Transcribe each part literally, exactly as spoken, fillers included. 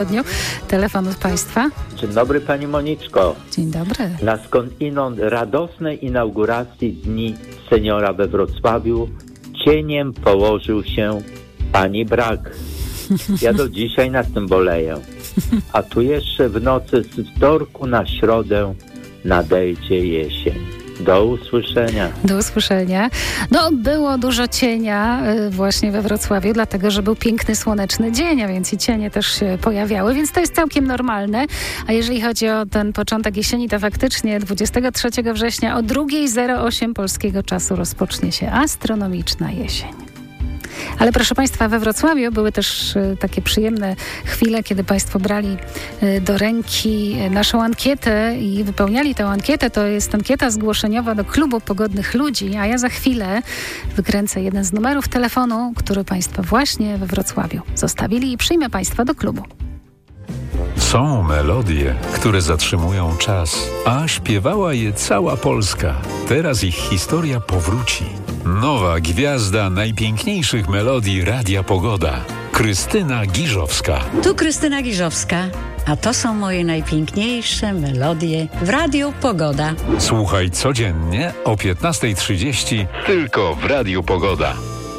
Telefon od Państwa. Dzień dobry Pani Moniczko. Dzień dobry. Na skądinąd radosnej inauguracji Dni Seniora we Wrocławiu cieniem położył się Pani brak. Ja do dzisiaj nad tym boleję. A tu jeszcze w nocy z wtorku na środę nadejdzie jesień. Do usłyszenia. Do usłyszenia. No, było dużo cienia właśnie we Wrocławiu, dlatego, że był piękny, słoneczny dzień, a więc i cienie też się pojawiały, więc to jest całkiem normalne. A jeżeli chodzi o ten początek jesieni, to faktycznie dwudziestego trzeciego września o druga zero osiem polskiego czasu rozpocznie się astronomiczna jesień. Ale proszę Państwa, we Wrocławiu były też y, takie przyjemne chwile, kiedy Państwo brali y, do ręki naszą ankietę i wypełniali tę ankietę. To jest ankieta zgłoszeniowa do Klubu Pogodnych Ludzi, a ja za chwilę wykręcę jeden z numerów telefonu, który Państwo właśnie we Wrocławiu zostawili i przyjmę Państwa do klubu. Są melodie, które zatrzymują czas, a śpiewała je cała Polska. Teraz ich historia powróci. Nowa gwiazda najpiękniejszych melodii Radia Pogoda. Krystyna Giżowska. Tu Krystyna Giżowska, a to są moje najpiękniejsze melodie w Radiu Pogoda. Słuchaj codziennie o piętnasta trzydzieści tylko w Radiu Pogoda.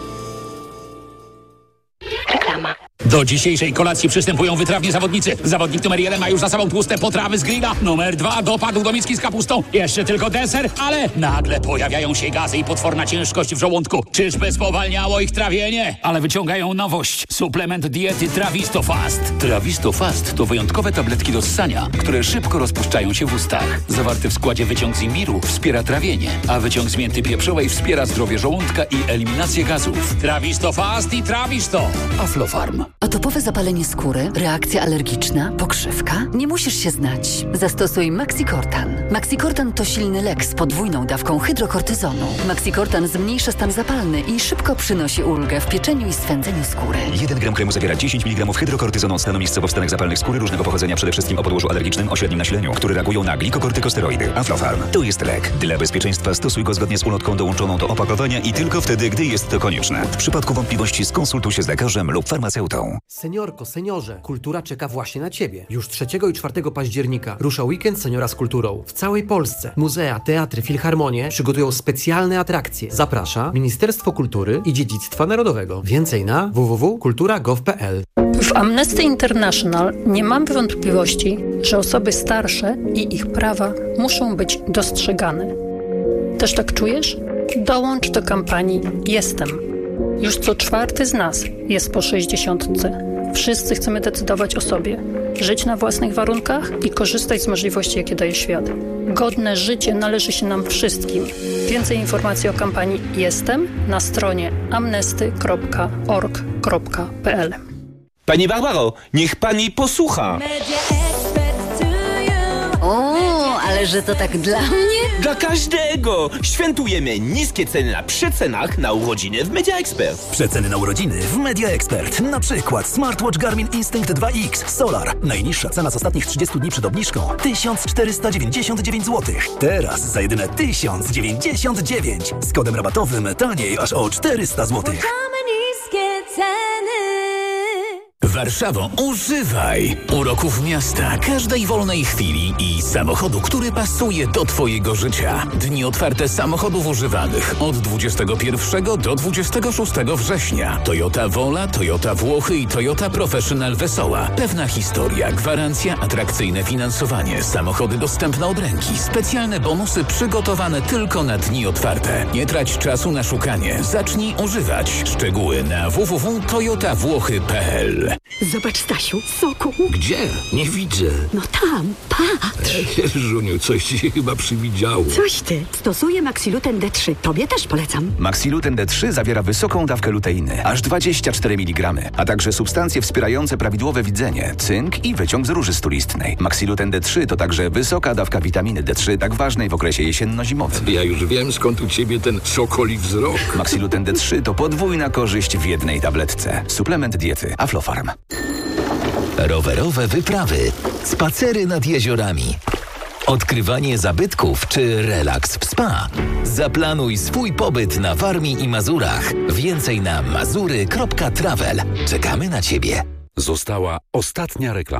Reklama. Do dzisiejszej kolacji przystępują wytrawni zawodnicy. Zawodnik numer jeden ma już za sobą tłuste potrawy z grilla. Numer dwa dopadł do miski z kapustą. Jeszcze tylko deser, ale nagle pojawiają się gazy i potworna ciężkość w żołądku. Czyżby spowalniało ich trawienie? Ale wyciągają nowość. Suplement diety Trawisto Fast. Trawisto Fast to wyjątkowe tabletki do ssania, które szybko rozpuszczają się w ustach. Zawarty w składzie wyciąg z imbiru wspiera trawienie, a wyciąg z mięty pieprzowej wspiera zdrowie żołądka i eliminację gazów. Trawisto Fast i Trawisto. Aflofarm. Atopowe zapalenie skóry, reakcja alergiczna, pokrzywka? Nie musisz się znać. Zastosuj Maxikortan. Maxikortan to silny lek z podwójną dawką hydrokortyzonu. Maxikortan zmniejsza stan zapalny i szybko przynosi ulgę w pieczeniu i swędzeniu skóry. jeden gram kremu zawiera dziesięć miligramów hydrokortyzonu od stanu miejscowo w stanach zapalnych skóry różnego pochodzenia, przede wszystkim o podłożu alergicznym o średnim nasileniu, które reagują na glikokortykosteroidy. Aflofarm to jest lek. Dla bezpieczeństwa stosuj go zgodnie z ulotką dołączoną do opakowania i tylko wtedy, gdy jest to konieczne. W przypadku wątpliwości skonsultuj się z lekarzem lub farmaceutą. Seniorko, seniorze, kultura czeka właśnie na Ciebie. Już trzeciego i czwartego października rusza weekend seniora z kulturą. W całej Polsce muzea, teatry, filharmonie przygotują specjalne atrakcje. Zaprasza Ministerstwo Kultury i Dziedzictwa Narodowego. Więcej na w w w kropka kultura kropka gov kropka p l. W Amnesty International nie mam wątpliwości, że osoby starsze i ich prawa muszą być dostrzegane. Też tak czujesz? Dołącz do kampanii Jestem. Już co czwarty z nas jest po sześćdziesiątce. Wszyscy chcemy decydować o sobie, żyć na własnych warunkach i korzystać z możliwości, jakie daje świat. Godne życie należy się nam wszystkim. Więcej informacji o kampanii Jestem na stronie amnesty kropka org kropka p l. Pani Barbaro, niech pani posłucha. O, ale że to tak dla mnie? Dla każdego! Świętujemy niskie ceny na przecenach na urodziny w Media Expert. Przeceny na urodziny w Media Expert. Na przykład smartwatch Garmin Instinct dwa X Solar. Najniższa cena z ostatnich trzydziestu dni przed obniżką tysiąc czterysta dziewięćdziesiąt dziewięć złotych. Teraz za jedyne tysiąc dziewięćdziesiąt dziewięć. Z kodem rabatowym taniej aż o czterysta złotych. Niskie ceny. Warszawo, używaj uroków miasta, każdej wolnej chwili i samochodu, który pasuje do Twojego życia. Dni otwarte samochodów używanych od dwudziestego pierwszego do dwudziestego szóstego września. Toyota Vola, Toyota Włochy i Toyota Professional Wesoła. Pewna historia, gwarancja, atrakcyjne finansowanie, samochody dostępne od ręki, specjalne bonusy przygotowane tylko na dni otwarte. Nie trać czasu na szukanie, zacznij używać. Szczegóły na w w w kropka toyota włochy kropka p l. Zobacz, Stasiu, soku. Gdzie? Nie widzę. No tam, patrz. E, Żuniu, coś ci się chyba przywidziało. Coś ty. Stosuję Maxiluten D trzy. Tobie też polecam. Maxiluten D trzy zawiera wysoką dawkę luteiny, aż dwadzieścia cztery miligramy, a także substancje wspierające prawidłowe widzenie, cynk i wyciąg z róży stulistnej. Maxiluten D trzy to także wysoka dawka witaminy D trzy, tak ważnej w okresie jesienno-zimowym. Ja już wiem, skąd u ciebie ten sokoli wzrok. Maxiluten D trzy to podwójna korzyść w jednej tabletce. Suplement diety Aflofarm. Rowerowe wyprawy, spacery nad jeziorami, odkrywanie zabytków czy relaks w spa. Zaplanuj swój pobyt na Warmii i Mazurach. Więcej na mazury kropka travel. Czekamy na Ciebie. Została ostatnia reklama.